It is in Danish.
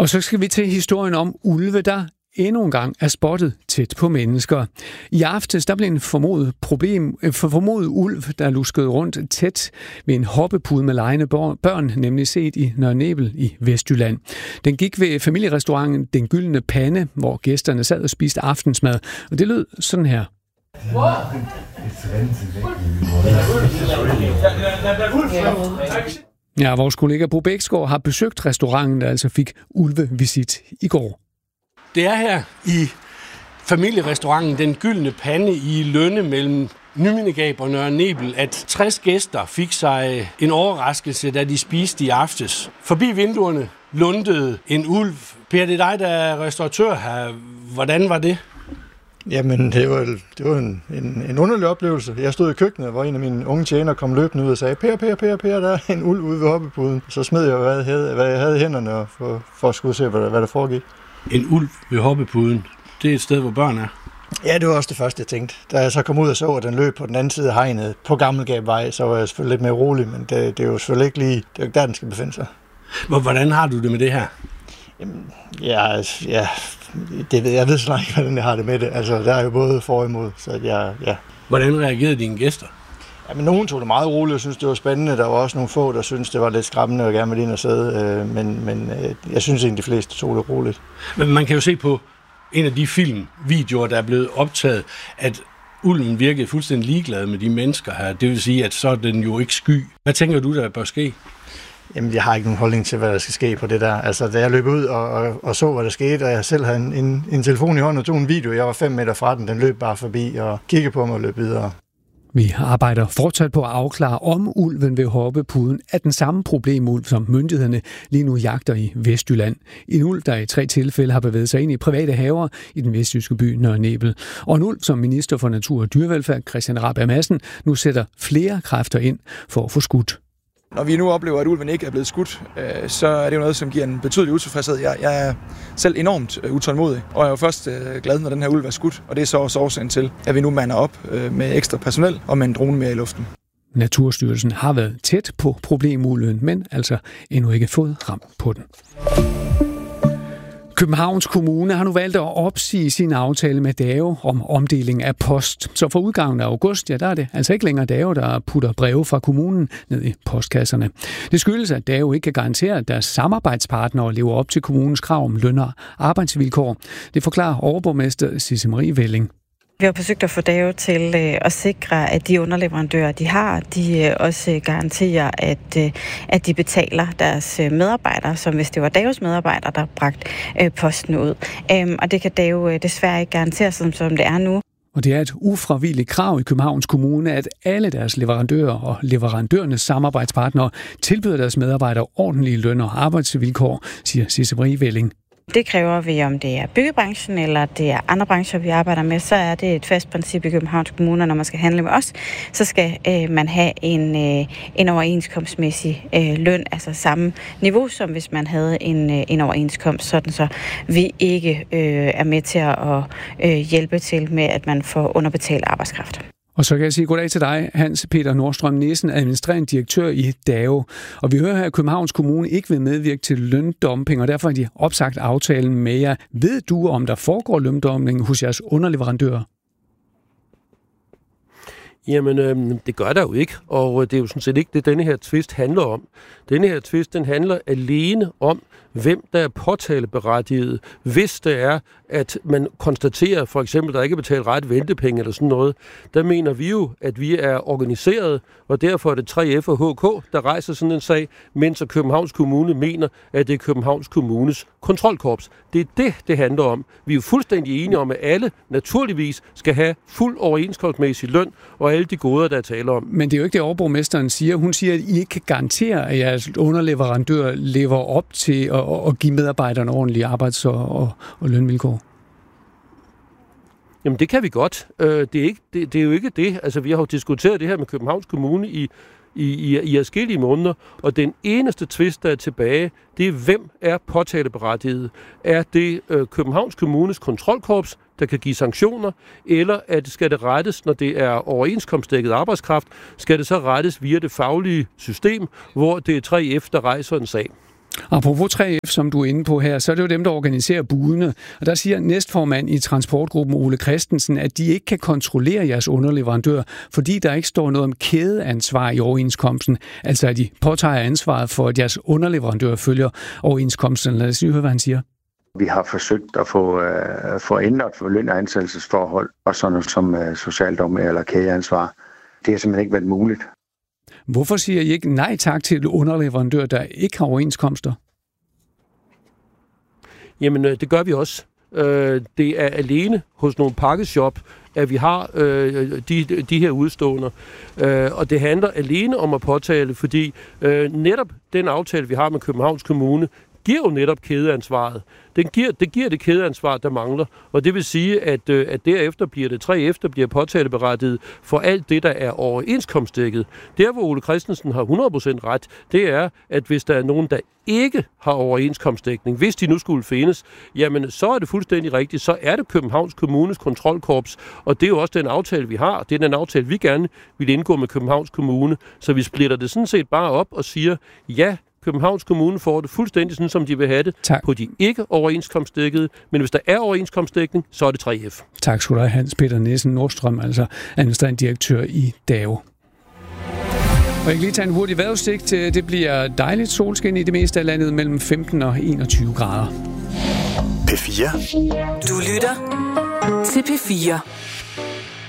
Og så skal vi til historien om ulve, der endnu en gang er spottet tæt på mennesker. I aftes der blev en formodet ulv, der luskede rundt tæt ved en hoppepude med legende børn, nemlig set i Nørre Nebel i Vestjylland. Den gik ved familierestauranten Den Gyldne Pande, hvor gæsterne sad og spiste aftensmad. Og det lød sådan her. Ja, vores kollega Bo Bæksgaard har besøgt restauranten, der altså fik ulvevisit i går. Det er her i familierestauranten Den Gyldne Pande i Lønne mellem Nymindegab og Nørre Nebel, at 60 gæster fik sig en overraskelse, da de spiste i aftes. Forbi vinduerne lundede en ulv. Per, det er dig, der er restauratør her. Hvordan var det? Jamen, det var en underlig oplevelse. Jeg stod i køkkenet, hvor en af mine unge tjenere kom løbende ud og sagde, Per, der er en ulv ude ved hoppepuden. Så smed jeg, hvad jeg havde i hænderne for at skulle se, hvad der foregik. En ulv ved hoppepuden, det er et sted, hvor børn er? Ja, det var også det første, jeg tænkte. Da jeg så kom ud og så, at den løb på den anden side af hegnet på Gammelgabvej, så var jeg selvfølgelig lidt mere rolig, men det er jo selvfølgelig ikke lige, det er ikke der, den skal befinde sig. Hvordan har du det med det her? Jamen, jeg ved så langt ikke, hvordan jeg har det med det. Altså, der er jo både for og imod, så ja. Hvordan reagerede dine gæster? Jamen, nogen tog det meget roligt og synes det var spændende. Der var også nogle få, der synes det var lidt skræmmende og gerne ville ind og sidde. Men jeg synes egentlig, de fleste tog det roligt. Men man kan jo se på en af de videoer, der er blevet optaget, at ulven virkede fuldstændig ligeglad med de mennesker her. Det vil sige, at så er den jo ikke sky. Hvad tænker du, der bør ske? Jamen, jeg har ikke nogen holdning til, hvad der skal ske på det der. Altså, da jeg løb ud og så, hvad der skete, og jeg selv havde en telefon i hånden og tog en video, jeg var 5 meter fra den løb bare forbi og kiggede på mig og løb videre. Vi arbejder fortsat på at afklare, om ulven ved hoppepuden er den samme problemulv, som myndighederne lige nu jagter i Vestjylland. En ulv, der i 3 tilfælde har bevæget sig ind i private haver i den vestjyske by Nørre Nebel. Og en ulv, som minister for Natur og Dyrevelfærd, Christian Rabjerg Madsen, nu sætter flere kræfter ind for at få skudt. Når vi nu oplever, at ulven ikke er blevet skudt, så er det jo noget, som giver en betydelig utilfredshed. Jeg er selv enormt utålmodig, og jeg er jo først glad, når den her ulv er skudt. Og det er så også årsagen til, at vi nu mander op med ekstra personel og med en drone mere i luften. Naturstyrelsen har været tæt på problemulven, men altså endnu ikke fået ramt på den. Københavns Kommune har nu valgt at opsige sin aftale med DAO om omdeling af post. Så for udgangen af august, der er det altså ikke længere DAO, der putter breve fra kommunen ned i postkasserne. Det skyldes, at DAO ikke kan garantere, at deres samarbejdspartnere lever op til kommunens krav om løn og arbejdsvilkår. Det forklarer overborgmester Sisse Marie Velling. Vi har forsøgt at få DAO til at sikre, at de underleverandører, de har, de også garanterer, at de betaler deres medarbejdere, som hvis det var DAOs medarbejdere, der bragte posten ud. Og det kan DAO desværre ikke garantere, som det er nu. Og det er et ufravigeligt krav i Københavns Kommune, at alle deres leverandører og leverandørernes samarbejdspartnere tilbyder deres medarbejdere ordentlige løn og arbejdsvilkår, siger Sisse Marie Velling. Det kræver vi, om det er byggebranchen eller det er andre brancher, vi arbejder med, så er det et fast princip i Københavns Kommune, når man skal handle med os, så skal man have en overenskomstmæssig løn, altså samme niveau, som hvis man havde en overenskomst, sådan så vi ikke er med til at hjælpe til med, at man får underbetalt arbejdskraft. Og så kan jeg sige goddag til dig, Hans Peter Nordstrøm Nielsen, administrerende direktør i DAO. Og vi hører her, at Københavns Kommune ikke vil medvirke til løndumping, og derfor har de opsagt aftalen med jer. Ved du, om der foregår løndumping hos jeres underleverandører? Jamen, det gør der jo ikke, og det er jo sådan set ikke det, denne her tvist handler om. Denne her tvist, den handler alene om, hvem der er påtaleberettiget, hvis det er, at man konstaterer, for eksempel, der ikke er betalt ret ventepenge eller sådan noget. Der mener vi jo, at vi er organiseret, og derfor er det 3F og HK, der rejser sådan en sag, mens Københavns Kommune mener, at det er Københavns Kommunes kontrolkorps. Det er det handler om. Vi er jo fuldstændig enige om, at alle naturligvis skal have fuld overenskomstmæssig løn og alle de goder, der er tale om. Men det er jo ikke det, overborgmesteren siger. Hun siger, at I ikke kan garantere, at jeres underleverandør lever op til at give medarbejderne ordentlige arbejds- og lønvilkår. Jamen, det kan vi godt. Det er jo ikke det. Altså, vi har jo diskuteret det her med Københavns Kommune i adskillige måneder, og den eneste tvist, der er tilbage, det er, hvem er påtaleberettiget. Er det Københavns Kommunes kontrolkorps, der kan give sanktioner, eller skal det rettes, når det er overenskomstdækket arbejdskraft, skal det så rettes via det faglige system, hvor det er 3F, der rejser en sag? Apropos 3F, som du er inde på her, så er det jo dem, der organiserer budene. Og der siger næstformand i transportgruppen Ole Christensen, at de ikke kan kontrollere jeres underleverandør, fordi der ikke står noget om kædeansvar i overenskomsten. Altså at de påtager ansvaret for, at jeres underleverandør følger overenskomsten. Lad os lige høre, hvad han siger. Vi har forsøgt at få ændret for løn- og ansættelsesforhold og sådan noget som socialdom eller kædeansvar. Det har simpelthen ikke været muligt. Hvorfor siger I ikke nej tak til underleverandør, der ikke har overenskomster? Jamen, det gør vi også. Det er alene hos nogle pakkeshop, at vi har de her udståender. Og det handler alene om at påtale, fordi netop den aftale, vi har med Københavns Kommune, giver jo netop kædeansvaret. Det giver det kædeansvar, der mangler. Og det vil sige, at derefter bliver det 3F, der bliver påtaleberettiget for alt det, der er overenskomstdækket. Der, hvor Ole Christensen har 100% ret, det er, at hvis der er nogen, der ikke har overenskomstdækning, hvis de nu skulle findes, jamen så er det fuldstændig rigtigt. Så er det Københavns Kommunes kontrolkorps, og det er jo også den aftale, vi har. Det er den aftale, vi gerne vil indgå med Københavns Kommune. Så vi splitter det sådan set bare op og siger, ja, Københavns Kommune får det fuldstændig sådan, som de vil have det, på de ikke overenskomstdækkede. Men hvis der er overenskomstdækning, så er det 3F. Tak skal du have, Hans Peter Nielsen Nordstrøm, altså administrerende direktør i DAO. Og jeg kan lige tage en hurtig vejrudsigt. Det bliver dejligt solskin i det meste af landet mellem 15 og 21 grader. P4. Du lytter til P4.